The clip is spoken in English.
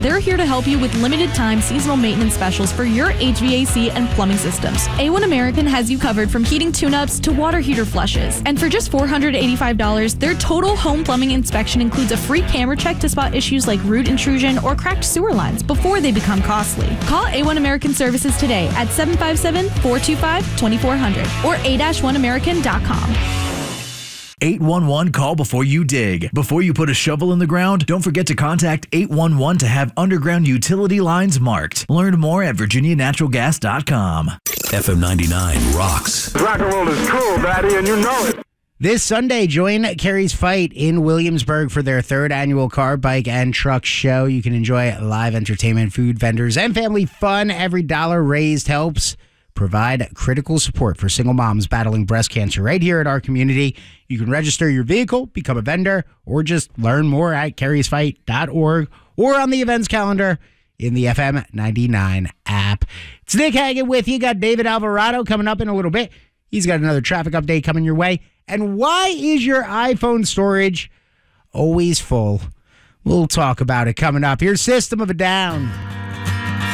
They're here to help you with limited-time seasonal maintenance specials for your HVAC and plumbing systems. A1 American has you covered from heating tune-ups to water heater flushes. And for just $485, their total home plumbing inspection includes a free camera check to spot issues like root intrusion or cracked sewer lines before they become costly. Call A1 American Services today at 757-425-2400 or a-1american.com. 811 call before you dig. Before you put a shovel in the ground, don't forget to contact 811 to have underground utility lines marked. Learn more at virginianaturalgas.com. FM 99 rocks. Rock and roll is cool, Daddy, and you know it. This Sunday, join Carrie's Fight in Williamsburg for their 3rd annual car, bike, and truck show. You can enjoy live entertainment, food vendors, and family fun. Every dollar raised helps provide critical support for single moms battling breast cancer right here at our community. You can register your vehicle, become a vendor, or just learn more at carriesfight.org or on the events calendar in the FM 99 app. It's Nick Hagan with you. Got David Alvarado coming up in a little bit. He's got another traffic update coming your way. And why is your iPhone storage always full? We'll talk about it coming up. Here's System of a Down.